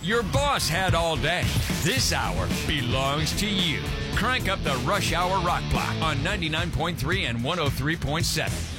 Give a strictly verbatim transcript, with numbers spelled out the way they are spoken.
your boss had all day. This hour belongs to you. Crank up the Rush Hour Rock Block on ninety-nine point three and one oh three point seven.